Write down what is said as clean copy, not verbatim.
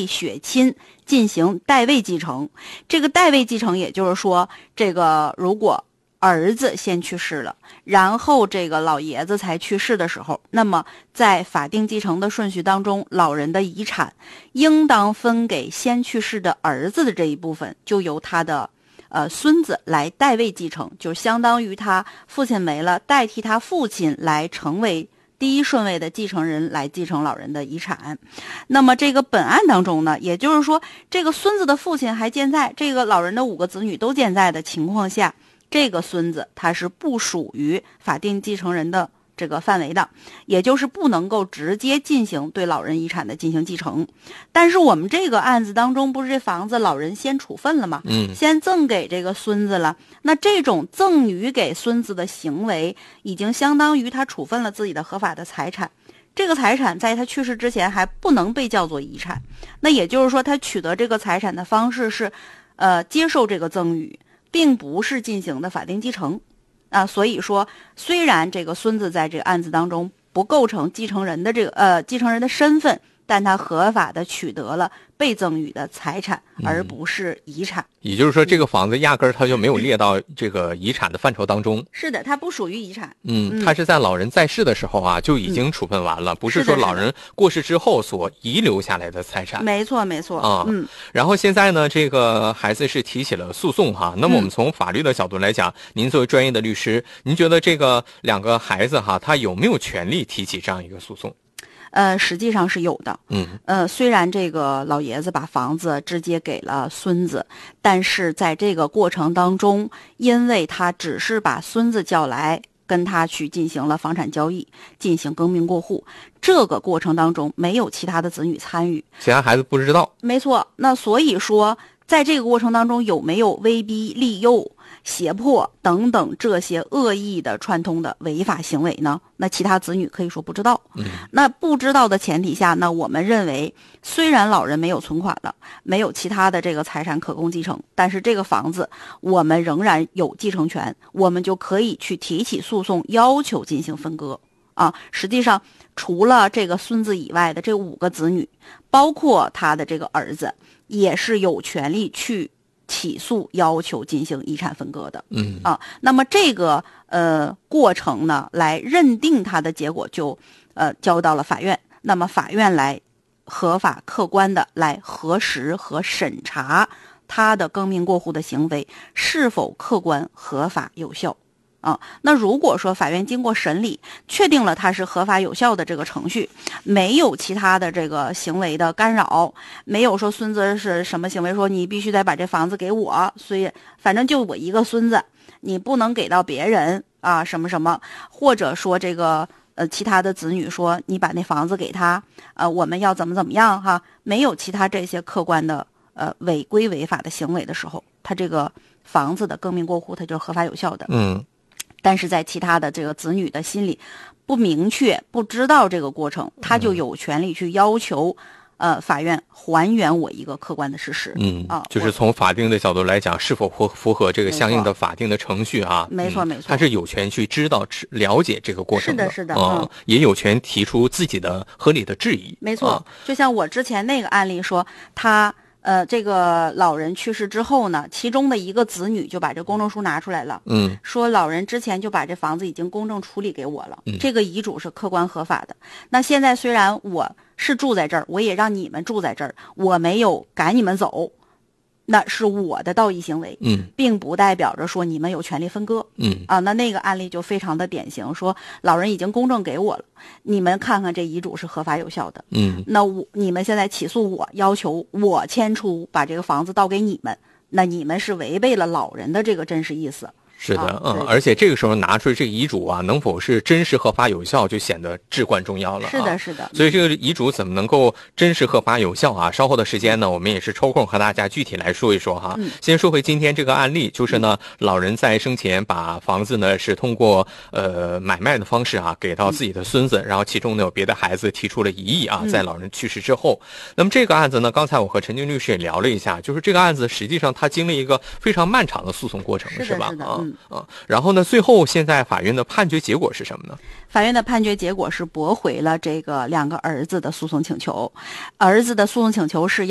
内血亲进行代位继承。这个代位继承也就是说，这个如果儿子先去世了，然后这个老爷子才去世的时候，那么在法定继承的顺序当中，老人的遗产应当分给先去世的儿子的这一部分，就由他的孙子来代位继承，就相当于他父亲没了，代替他父亲来成为第一顺位的继承人来继承老人的遗产。那么这个本案当中呢，也就是说这个孙子的父亲还健在，这个老人的5个子女都健在的情况下，这个孙子他是不属于法定继承人的这个范围的，也就是不能够直接进行对老人遗产的进行继承。但是我们这个案子当中，不是这房子老人先处分了吗？先赠给这个孙子了，那这种赠与给孙子的行为已经相当于他处分了自己的合法的财产，这个财产在他去世之前还不能被叫做遗产。那也就是说他取得这个财产的方式是接受这个赠与，并不是进行的法定继承所以说虽然这个孙子在这个案子当中不构成继承人的继承人的身份，但他合法的取得了被赠与的财产，而不是遗产。 也就是说这个房子压根儿他就没有列到这个遗产的范畴当中。 是的，它不属于遗产。 他是在老人在世的时候啊就已经处分完了，不是说老人过世之后所遗留下来的财产。 没错没错。 然后现在呢这个孩子是提起了诉讼哈。那么我们从法律的角度来讲，您作为专业的律师，您觉得这个2个孩子哈他有没有权利提起这样一个诉讼？ 实际上是有的。虽然这个老爷子把房子直接给了孙子，但是在这个过程当中，因为他只是把孙子叫来跟他去进行了房产交易，进行更名过户，这个过程当中没有其他的子女参与， 其他孩子不知道。 没错。那所以说在这个过程当中有没有威逼利诱、胁迫等等这些恶意的串通的违法行为呢？那其他子女可以说不知道。那不知道的前提下呢，我们认为虽然老人没有存款了，没有其他的这个财产可供继承，但是这个房子我们仍然有继承权，我们就可以去提起诉讼，要求进行分割实际上除了这个孙子以外的这5个子女，包括他的这个儿子，也是有权利去起诉要求进行遗产分割的。那么这个过程呢，来认定他的结果就交到了法院，那么法院来合法客观的来核实和审查他的更名过户的行为是否客观合法有效。那如果说法院经过审理确定了它是合法有效的这个程序，没有其他的这个行为的干扰，没有说孙子是什么行为说你必须得把这房子给我，所以反正就我一个孙子，你不能给到别人什么什么，或者说这个其他的子女说你把那房子给他我们要怎么怎么样没有其他这些客观的违规违法的行为的时候，他这个房子的更名过户它就是合法有效的。但是在其他的这个子女的心里不明确不知道这个过程，他就有权利去要求法院还原我一个客观的事实。 就是从法定的角度来讲，是否符合这个相应的法定的程序没错没错。 他是有权去知道了解这个过程的。 是的也有权提出自己的合理的质疑。 没错。就像我之前那个案例说，他这个老人去世之后呢，其中的一个子女就把这公证书拿出来了，说老人之前就把这房子已经公证处理给我了，这个遗嘱是客观合法的。那现在虽然我是住在这儿，我也让你们住在这儿，我没有赶你们走，那是我的道义行为，并不代表着说你们有权利分割。那个案例就非常的典型，说老人已经公证给我了，你们看看这遗嘱是合法有效的。那你们现在起诉我，要求我迁出，把这个房子倒给你们，那你们是违背了老人的这个真实意思。 是的，而且这个时候拿出这个遗嘱能否是真实合法有效，就显得至关重要了。 是的，是的。 所以这个遗嘱怎么能够真实合法有效稍后的时间呢，我们也是抽空和大家具体来说一说先说回今天这个案例，就是呢，老人在生前把房子呢是通过买卖的方式给到自己的孙子，然后其中呢有别的孩子提出了异议在老人去世之后。那么这个案子呢，刚才我和陈静律师也聊了一下，就是这个案子实际上它经历一个非常漫长的诉讼过程，是吧？然后呢，最后现在法院的判决结果是什么呢？ 法院的判决结果是驳回了这个2个儿子的诉讼请求，儿子的诉讼请求是